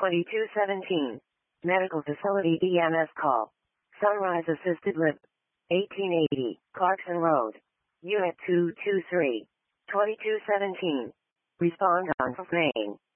2217. Medical Facility EMS call. Sunrise Assisted Lib. 1880, Clarkson Road. Unit 223. 2217. Respond on main.